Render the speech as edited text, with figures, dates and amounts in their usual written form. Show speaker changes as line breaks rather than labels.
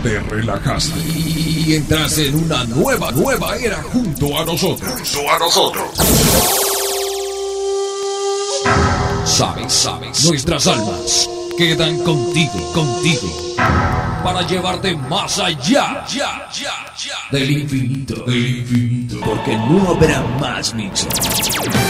te relajaste y entraste en una nueva era junto a nosotros. Sabes, nuestras almas quedan contigo, para llevarte más allá del infinito, porque no habrá más mixos.